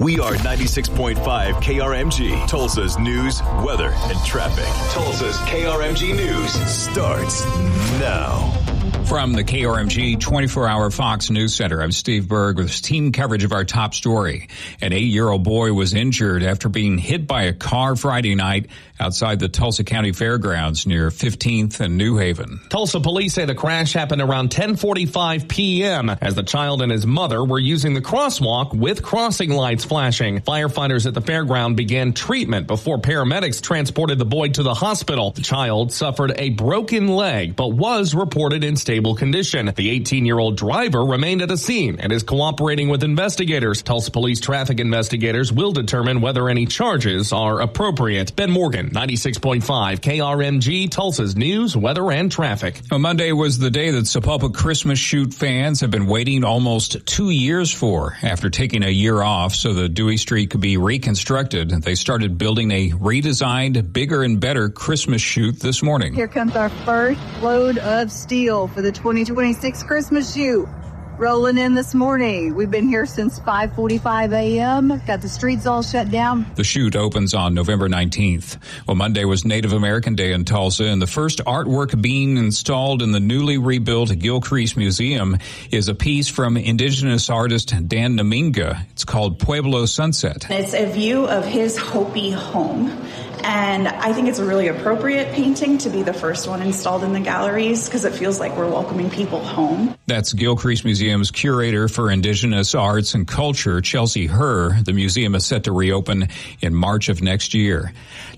We are 96.5 KRMG, Tulsa's news, weather, and traffic. Tulsa's KRMG News starts now. From the KRMG 24-hour Fox News Center, I'm Steve Berg with team coverage of our top story. An 8-year-old boy was injured after being hit by a car Friday night outside the Tulsa County Fairgrounds near 15th and New Haven. Tulsa police say the crash happened around 10:45 p.m. as the child and his mother were using the crosswalk with crossing lights flashing. Firefighters at the fairground began treatment before paramedics transported the boy to the hospital. The child suffered a broken leg but was reported in stable condition. The 18-year-old driver remained at the scene and is cooperating with investigators. Tulsa police traffic investigators will determine whether any charges are appropriate. Ben Morgan, 96.5 KRMG, Tulsa's news, weather, and traffic. Well, Monday was the day that Sapulpa Christmas Shoot fans have been waiting almost 2 years for. After taking a year off so the Dewey Street could be reconstructed, they started building a redesigned, bigger and better Christmas Shoot this morning. Here comes our first load of steel for the 2026 Christmas Shoot. Rolling in this morning. We've been here since 5:45 a.m. Got the streets all shut down. The shoot opens on November 19th. Well, Monday was Native American Day in Tulsa, and the first artwork being installed in the newly rebuilt Gilcrease Museum is a piece from Indigenous artist Dan Naminga. It's called Pueblo Sunset. It's a view of his Hopi home. And I think it's a really appropriate painting to be the first one installed in the galleries because it feels like we're welcoming people home. That's Gilcrease Museum's curator for Indigenous Arts and Culture, Chelsea Herr. The museum is set to reopen in March of next year.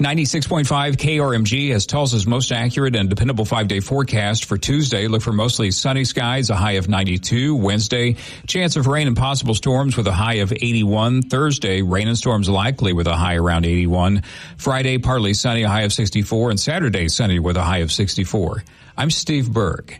96.5 KRMG has Tulsa's most accurate and dependable 5-day forecast for Tuesday. Look for mostly sunny skies, a high of 92. Wednesday, chance of rain and possible storms with a high of 81. Thursday, rain and storms likely with a high around 81. Friday, partly sunny, a high of 64, and Saturday, sunny with a high of 64. I'm Steve Berg.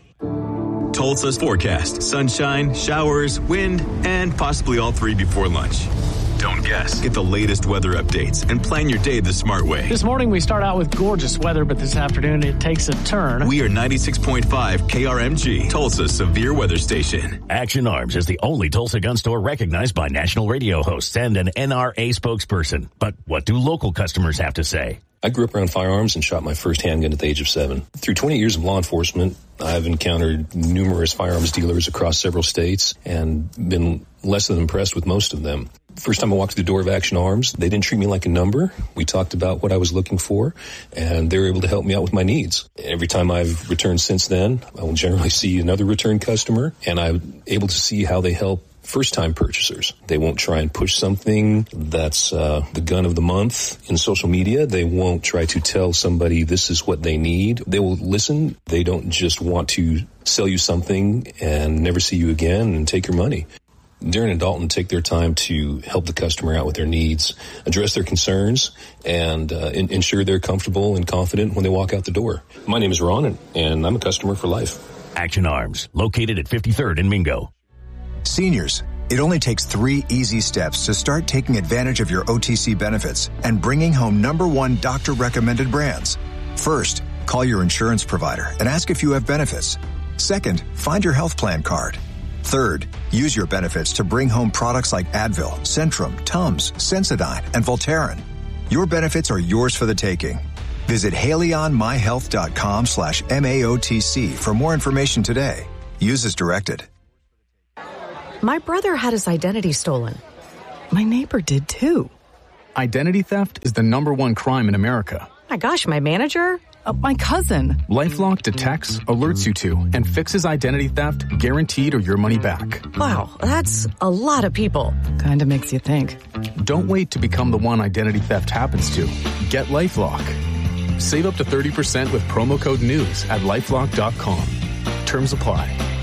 Tulsa's forecast: sunshine, showers, wind, and possibly all three before lunch. Don't guess. Get the latest weather updates and plan your day the smart way. This morning we start out with gorgeous weather, but this afternoon it takes a turn. We are 96.5 KRMG, Tulsa's severe weather station. Action Arms is the only Tulsa gun store recognized by national radio hosts and an NRA spokesperson. But what do local customers have to say? I grew up around firearms and shot my first handgun at the age of 7. Through 20 years of law enforcement, I've encountered numerous firearms dealers across several states and been less than impressed with most of them. First time I walked through the door of Action Arms, they didn't treat me like a number. We talked about what I was looking for, and they were able to help me out with my needs. Every time I've returned since then, I will generally see another return customer, and I'm able to see how they help first-time purchasers. They won't try and push something that's the gun of the month in social media. They won't try to tell somebody this is what they need. They will listen. They don't just want to sell you something and never see you again and take your money. Darren and Dalton take their time to help the customer out with their needs, address their concerns, and ensure they're comfortable and confident when they walk out the door. My name is Ron, and I'm a customer for life. Action Arms, located at 53rd and Mingo. Seniors, it only takes 3 easy steps to start taking advantage of your OTC benefits and bringing home #1 doctor-recommended brands. First, call your insurance provider and ask if you have benefits. Second, find your health plan card. Third, use your benefits to bring home products like Advil, Centrum, Tums, Sensodyne, and Voltaren. Your benefits are yours for the taking. Visit HaleyOnMyHealth.com/MAOTC for more information today. Use as directed. My brother had his identity stolen. My neighbor did too. Identity theft is the #1 crime in America. My gosh, my manager? My cousin. LifeLock detects, alerts you to, and fixes identity theft guaranteed or your money back. Wow, that's a lot of people. Kinda makes you think. Don't wait to become the one identity theft happens to. Get LifeLock. Save up to 30% with promo code NEWS at LifeLock.com. Terms apply.